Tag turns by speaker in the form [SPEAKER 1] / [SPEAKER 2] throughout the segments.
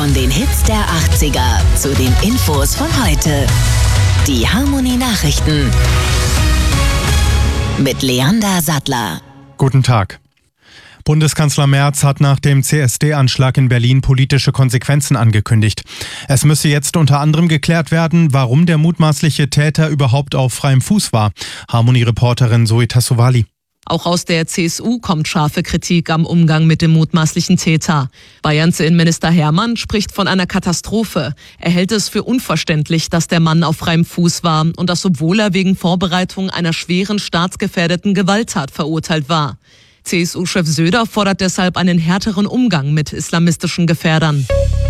[SPEAKER 1] Von den Hits der 80er zu den Infos von heute. Die Harmony Nachrichten mit Leander Sattler.
[SPEAKER 2] Guten Tag. Bundeskanzler Merz hat nach dem CSD-Anschlag in Berlin politische Konsequenzen angekündigt. Es müsse jetzt unter anderem geklärt werden, warum der mutmaßliche Täter überhaupt auf freiem Fuß war. Harmony-Reporterin Zoe Tassovali.
[SPEAKER 3] Auch aus der CSU kommt scharfe Kritik am Umgang mit dem mutmaßlichen Täter. Bayerns Innenminister Hermann spricht von einer Katastrophe. Er hält es für unverständlich, dass der Mann auf freiem Fuß war und das, obwohl er wegen Vorbereitung einer schweren staatsgefährdeten Gewalttat verurteilt war. CSU-Chef Söder fordert deshalb einen härteren Umgang mit islamistischen Gefährdern.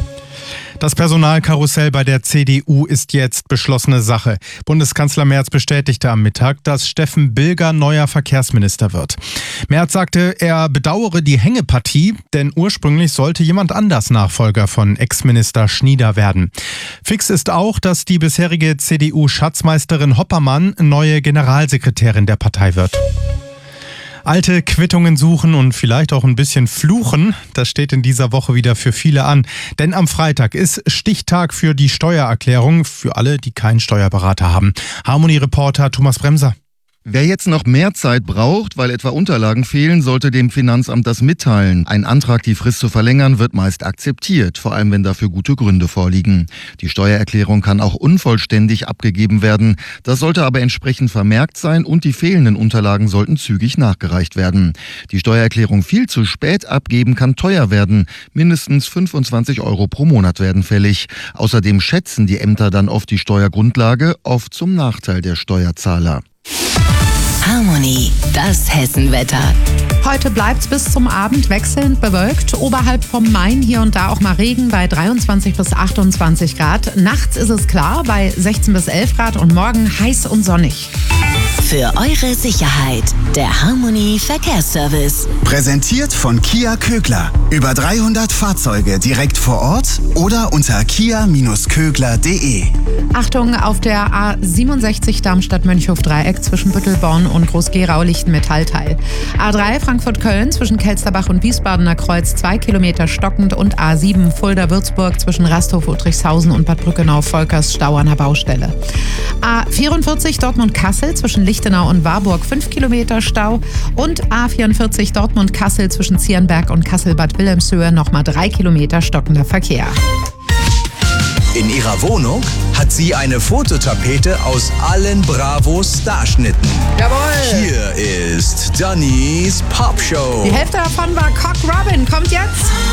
[SPEAKER 2] Das Personalkarussell bei der CDU ist jetzt beschlossene Sache. Bundeskanzler Merz bestätigte am Mittag, dass Steffen Bilger neuer Verkehrsminister wird. Merz sagte, er bedauere die Hängepartie, denn ursprünglich sollte jemand anders Nachfolger von Ex-Minister Schnieder werden. Fix ist auch, dass die bisherige CDU-Schatzmeisterin Hoppermann neue Generalsekretärin der Partei wird. Alte Quittungen suchen und vielleicht auch ein bisschen fluchen, das steht in dieser Woche wieder für viele an. Denn am Freitag ist Stichtag für die Steuererklärung für alle, die keinen Steuerberater haben. Harmony-Reporter Thomas Bremser.
[SPEAKER 4] Wer jetzt noch mehr Zeit braucht, weil etwa Unterlagen fehlen, sollte dem Finanzamt das mitteilen. Ein Antrag, die Frist zu verlängern, wird meist akzeptiert, vor allem wenn dafür gute Gründe vorliegen. Die Steuererklärung kann auch unvollständig abgegeben werden. Das sollte aber entsprechend vermerkt sein und die fehlenden Unterlagen sollten zügig nachgereicht werden. Die Steuererklärung viel zu spät abgeben kann teuer werden. Mindestens 25 € pro Monat werden fällig. Außerdem schätzen die Ämter dann oft die Steuergrundlage, oft zum Nachteil der Steuerzahler.
[SPEAKER 1] Harmony, das Hessenwetter.
[SPEAKER 5] Heute bleibt's bis zum Abend wechselnd bewölkt. Oberhalb vom Main hier und da auch mal Regen bei 23 bis 28 Grad. Nachts ist es klar bei 16 bis 11 Grad und morgen heiß und sonnig.
[SPEAKER 1] Für eure Sicherheit, der Harmony Verkehrsservice.
[SPEAKER 6] Präsentiert von Kia Kögler. Über 300 Fahrzeuge direkt vor Ort oder unter kia-kögler.de.
[SPEAKER 5] Achtung, auf der A67 Darmstadt-Mönchhof-Dreieck zwischen Büttelborn und Groß-Gerau liegt ein Metallteil. A3 Frankfurt-Köln zwischen Kelsterbach und Wiesbadener Kreuz 2 Kilometer stockend und A7 Fulda-Würzburg zwischen Rasthof-Udrichshausen und Bad Brückenau-Volkers Stau an der Baustelle. A44 Dortmund-Kassel zwischen Lichtenau und Warburg 5 Kilometer Stau und A44 Dortmund-Kassel zwischen Zierenberg und Kassel-Bad Wilhelmshöhe nochmal 3 Kilometer stockender Verkehr.
[SPEAKER 7] In ihrer Wohnung hat sie eine Fototapete aus allen Bravo-Starschnitten.
[SPEAKER 5] Jawohl!
[SPEAKER 7] Hier ist Dannys Popshow.
[SPEAKER 5] Die Hälfte davon war Cock Robin. Kommt jetzt.